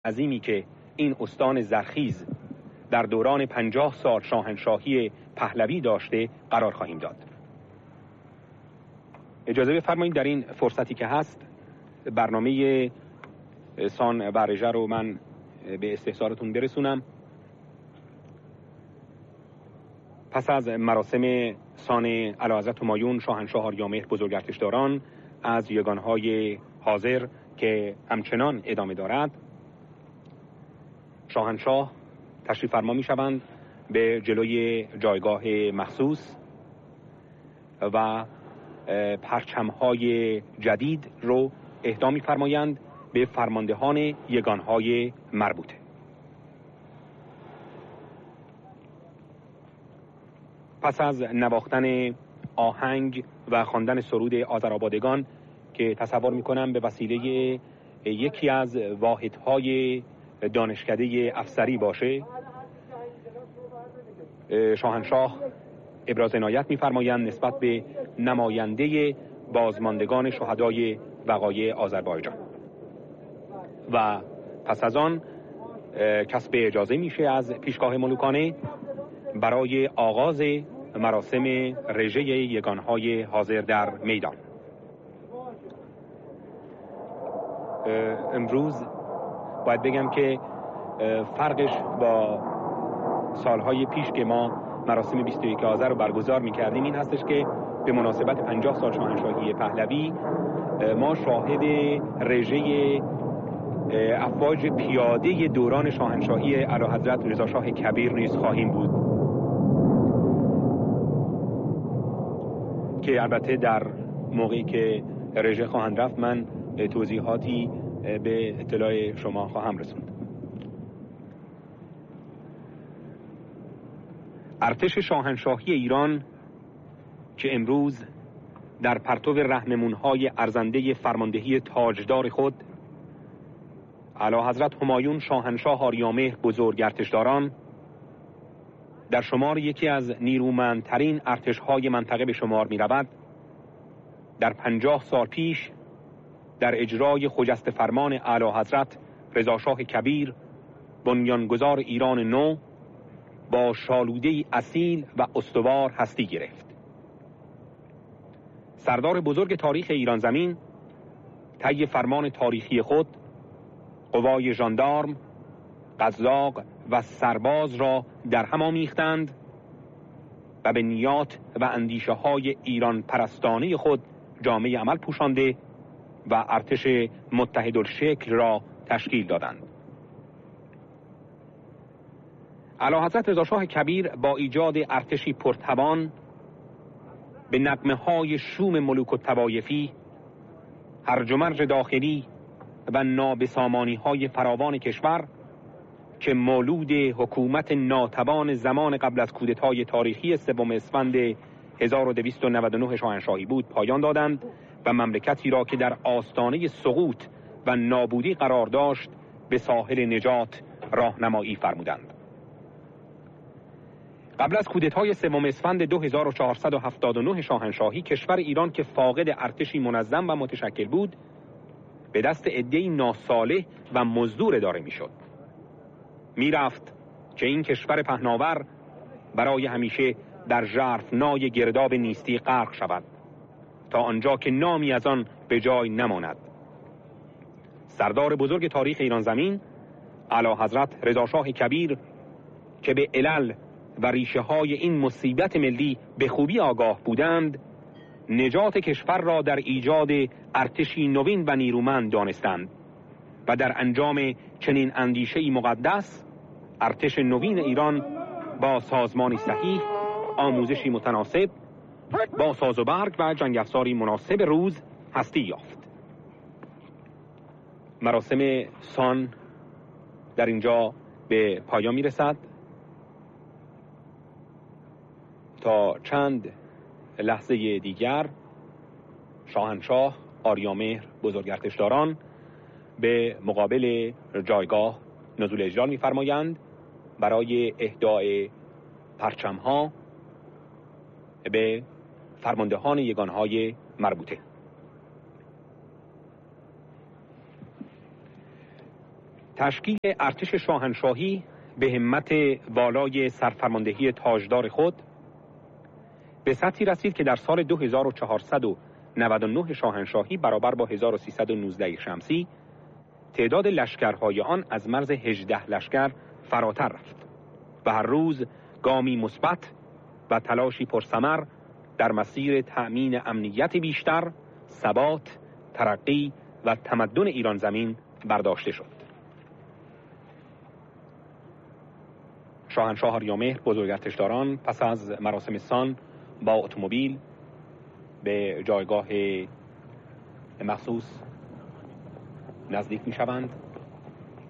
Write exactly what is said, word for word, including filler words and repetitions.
عظیمی که این استان زرخیز در دوران پنجاه سال شاهنشاهی پهلوی داشته قرار خواهیم داد. اجازه بفرمایید در این فرصتی که هست برنامه سان برژه رو من به استحضارتون برسونم. پس از مراسم سان اعلیحضرت همایون شاهنشاه آریامهر بزرگارتشداران از یگانهای حاضر که همچنان ادامه دارد، شاهنشاه تشریف فرما می شوند به جلوی جایگاه مخصوص و پرچمهای جدید رو اهدا می فرمایند به فرماندهان یگانهای مربوطه. پس از نواختن آهنگ و خواندن سرود آذرآبادگان که تصور می کنم به وسیله یکی از واحدهای دانشکده افسری باشه، شاهنشاه ابراز عنایت می‌فرمایند نسبت به نماینده بازماندگان شهدای وقایع آذربایجان و پس از آن کسب اجازه میشه از پیشگاه ملوکانه برای آغاز مراسم رژه یگانهای حاضر در میدان. امروز باید بگم که فرقش با سالهای پیش که ما مراسم بیست و یک آذر رو برگزار می‌کردیم این هستش که به مناسبت پنجاه سال شاهنشاهی پهلوی ما شاهد رژه افواج پیاده دوران شاهنشاهی اعلیحضرت رضاشاه کبیر نیز خواهیم بود که البته در موقعی که رژه خواهند رفت من توضیحاتی به اطلاع شما خواهم رسوند. ارتش شاهنشاهی ایران که امروز در پرتو رهنمون‌های ارزنده فرماندهی تاجدار خود اعلیحضرت همایون شاهنشاه آریامهر بزرگارتشداران در شمار یکی از نیرومندترین ارتش‌های منطقه به شمار می‌رود، در پنجاه سال پیش در اجرای خجسته فرمان اعلیحضرت رضاشاه کبیر بنیانگذار ایران نو با شالوده‌ای اصیل و استوار هستی گرفت. سردار بزرگ تاریخ ایران زمین طی فرمان تاریخی خود قوای ژاندارم، قزاق و سرباز را در هم آمیختند و به نیات و اندیشه های ایران پرستانه خود جامه عمل پوشانده و ارتش متحدالشکل را تشکیل دادند. اعلیحضرت رضاشاه کبیر با ایجاد ارتشی پرتوان به نغمه های شوم ملوک الطوایفی، هرج و مرج داخلی و نابسامانی های فراوان کشور که مولود حکومت ناتوان زمان قبل از کودتای تاریخی سوم اسفند هزار و دویست و نود و نه شاهنشاهی بود پایان دادند و مملکتی را که در آستانه سقوط و نابودی قرار داشت به ساحل نجات راهنمایی فرمودند. قبل از کودتای سوم اسفند دو هزار و چهارصد و هفتاد و نه شاهنشاهی کشور ایران که فاقد ارتشی منظم و متشکل بود به دست عده‌ای ناصالح و مزدور اداره میشد. میرفت که این کشور پهناور برای همیشه در ژرفنای گرداب نیستی غرق شود تا آنجا که نامی از آن به جای نماند. سردار بزرگ تاریخ ایران زمین اعلیحضرت رضاشاه کبیر که به علل و ریشه های این مصیبت ملی به خوبی آگاه بودند، نجات کشور را در ایجاد ارتشی نوین و نیرومند دانستند و در انجام چنین اندیشه‌ای مقدس ارتش نوین ایران با سازمانی صحیح، آموزشی متناسب، با ساز و برگ و جنگ افزاری مناسب روز هستی یافت. مراسم سان در اینجا به پایان میرسد. تا چند لحظه دیگر شاهنشاه آریامهر بزرگارتشداران به مقابل جایگاه نزول اجلال می‌فرمایند برای اهدای پرچم‌ها به فرماندهان یگانهای مربوطه. تشکیل ارتش شاهنشاهی به همت والای سرفرماندهی تاجدار خود به سطحی رسید که در سال دو هزار و چهارصد و نود و نه شاهنشاهی برابر با هزار و سیصد و نوزده شمسی تعداد لشکرهای آن از مرز هجده لشکر فراتر رفت و هر روز گامی مثبت و تلاشی پرثمر در مسیر تأمین امنیت بیشتر، ثبات، ترقی و تمدن ایران زمین برداشته شد. شاهنشاه آریامهر بزرگارتشداران پس از مراسم سان با اتومبیل به جایگاه مخصوص نزدیک می شوند